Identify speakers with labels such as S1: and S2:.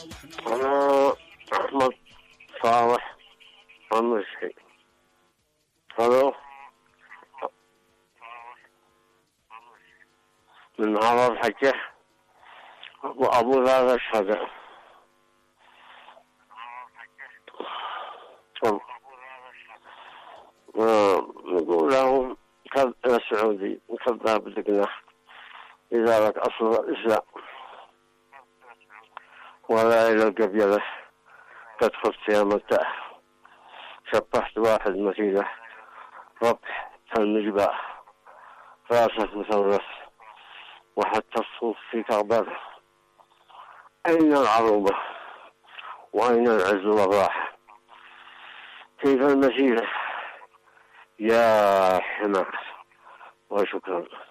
S1: أنا أحمد صالح المشي. ألو، من عرض حجة وأبو ذا الشهداء. نقول لهم السعودي كذاب لقنا إذا لك أصل الإسلام ولا إلى القبيلة قد خفت يا متى شبحت واحد مثيله ربح المجباح راسه مثلث وحتى الصوف في كعبته. أين العروبة وأين العز والراحة؟ كيف المسيرة يا حمار؟ وشكرا.